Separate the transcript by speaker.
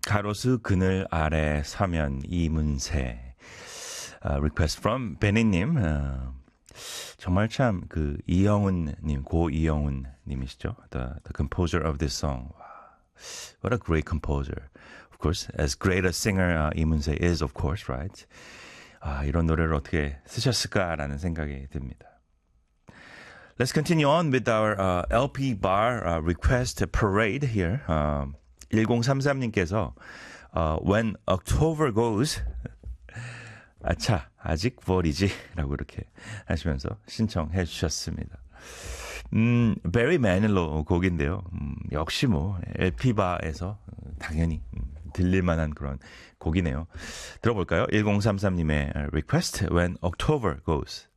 Speaker 1: 가로수 그늘 아래 서면 이문세. Request from 베니님. 정말 참 그 이영훈님, 고 이영훈님이시죠? The composer of this song. What a great composer. Of course, as great a singer 이문세 is, of course, right? 이런 노래를 어떻게 쓰셨을까라는 생각이 듭니다. Let's continue on with our LP bar request parade here. 1033님께서 When October goes 아차 아직 9월이지 라고 이렇게 하시면서 신청해 주셨습니다. 베리 매닐로 곡인데요. 역시 뭐 LP바에서 당연히 들릴만한 그런 곡이네요. 들어볼까요? 1033님의 request When October goes.